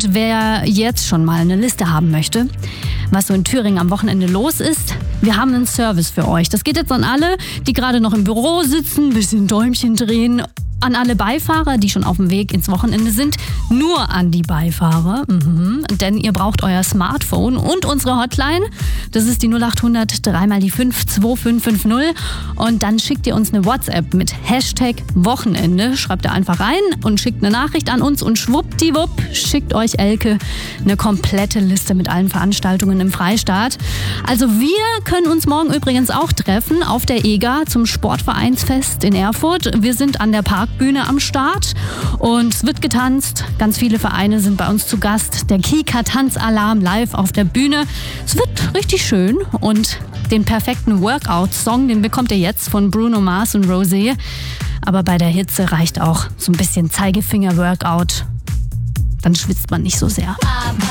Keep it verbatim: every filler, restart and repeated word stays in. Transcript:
Und wer jetzt schon mal eine Liste haben möchte, was so in Thüringen am Wochenende los ist, wir haben einen Service für euch. Das geht jetzt an alle, die gerade noch im Büro sitzen, ein bisschen Däumchen drehen. An alle Beifahrer, die schon auf dem Weg ins Wochenende sind, nur an die Beifahrer, mhm. denn ihr braucht euer Smartphone und unsere Hotline, das ist die null acht hundert drei mal die fünf zwei fünf fünf null und dann schickt ihr uns eine WhatsApp mit Hashtag Wochenende, schreibt ihr einfach rein und schickt eine Nachricht an uns und schwuppdiwupp schickt euch Elke eine komplette Liste mit allen Veranstaltungen im Freistaat. Also wir können uns morgen übrigens auch treffen auf der E G A zum Sportvereinsfest in Erfurt. Wir sind an der Park Bühne am Start und es wird getanzt. Ganz viele Vereine sind bei uns zu Gast. Der Kika Tanzalarm live auf der Bühne. Es wird richtig schön und den perfekten Workout-Song, den bekommt ihr jetzt von Bruno Mars und Rosé. Aber bei der Hitze reicht auch so ein bisschen Zeigefinger-Workout. Dann schwitzt man nicht so sehr.